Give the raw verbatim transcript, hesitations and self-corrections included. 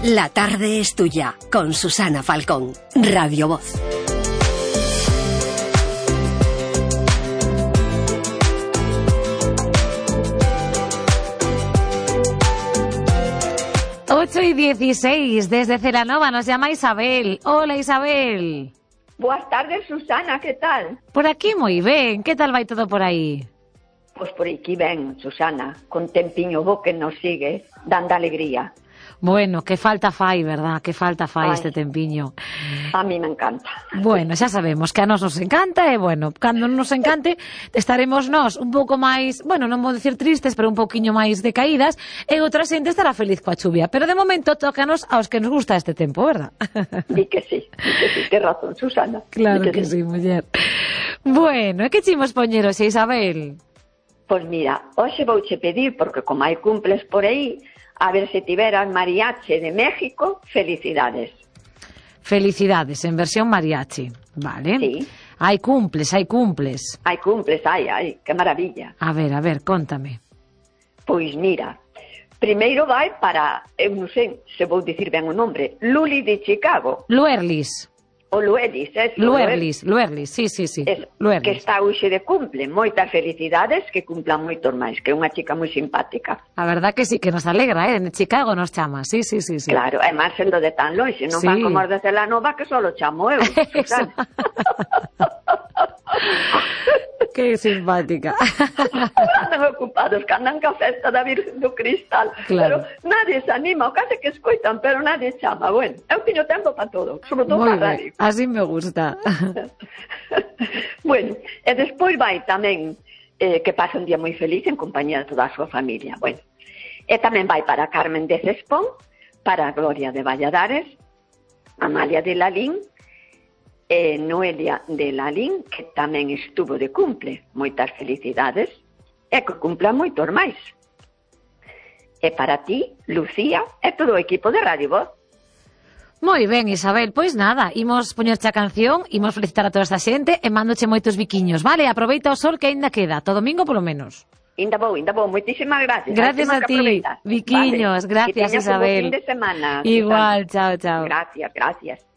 La tarde es tuya, con Susana Falcón, Radio Voz. ocho y dieciséis, desde Celanova nos llama Isabel. Hola, Isabel. Boas tardes, Susana, que tal? Por aquí moi ben, que tal vai todo por aí? Pois por aquí ben, Susana, con tempiño bo que nos sigue dando alegría. Bueno, que falta fai, verdad? Que falta fai Ai, este tempiño. A mí me encanta. Bueno, xa sabemos que a nos nos encanta e, bueno, cando nos encante estaremos nós un pouco máis, bueno, non vou dicir tristes, pero un pouquiño máis decaídas, e outra xente estará feliz coa chuvia. Pero de momento tócanos aos que nos gusta este tempo, verdad? Di que sí, di que sí, que razón, Susana. Claro que, que sí, muller. Bueno, e que chimos poñeros, Isabel? Pois mira, hoxe vouche pedir, porque como hai cumples por aí, a ver se tiveras mariachi de México, felicidades. Felicidades, en versión mariachi, vale. Sí. Hai cumples, hai cumples. Hai cumples, ai, ai, que maravilla. A ver, a ver, contame. Pois mira, primeiro vai para, eu non sei se vou dicir ben o nombre, Luli de Chicago. Luerlis. O Luelis, é? Luerlis, Luerlis, sí, sí, sí. Es, Luerlis. Que está hoxe de cumple. Moitas felicidades, que cumplan moitos máis, que é unha chica moi simpática. A verdad que sí, que nos alegra, eh? En Chicago nos chama, sí, sí, sí, sí. Claro, é máis sendo de tan longe, non Sí. van como os de Celanova, que só lo chamo eu. Susana. Que simpática. Andan ocupados, que andan ca festa da Virgen do Cristal. Claro. Pero nadie se anima, o case que escoitan, pero nadie chama. Bueno, eu teño tempo para todo, sobre todo Moi para ben, radio. así me gusta. Bueno, e despois vai tamén eh, que pasa un día moi feliz en compañía de toda a súa familia. Bueno, e tamén vai para Carmen de Cespón, para Gloria de Valladares, Amalia de Lalín, e Noelia de Lalín, que tamén estuvo de cumple. Moitas felicidades, e que cumpla moitos máis. E para ti, Lucía, e todo o equipo de Radio Voz. Moi ben, Isabel, pois nada, imos poñerche a canción, imos felicitar a toda esta xente e mándoche moitos biquiños, vale? Aproveita o sol que aínda queda, todo domingo polo menos. Inda vou, inda vou, moitísimas gracias. Gracias a ti, aproveitar. biquiños, Vale. gracias, Que teñas un bo Isabel. fin de semana. Igual, Susana. chao, chao. Gracias, gracias.